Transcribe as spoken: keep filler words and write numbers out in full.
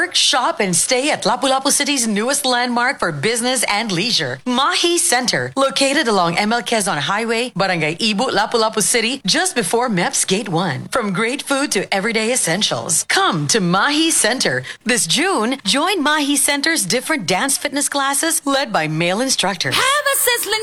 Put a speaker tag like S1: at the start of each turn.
S1: Work, shop, and stay at Lapu-Lapu City's newest landmark for business and leisure, Mahi Center, located along M L Quezon Highway, Barangay Ibu, Lapu-Lapu City, just before M E P S Gate one. From great food to everyday essentials, come to Mahi Center. This June, join Mahi Center's different dance fitness classes led by male instructors.
S2: Have a sizzling